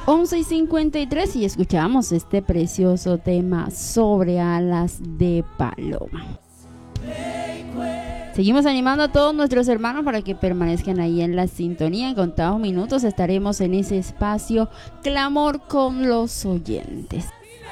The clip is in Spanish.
11:53 y escuchamos este precioso tema Sobre alas de paloma. Seguimos animando a todos nuestros hermanos para que permanezcan ahí en la sintonía. En contados minutos estaremos en ese espacio Clamor con los oyentes.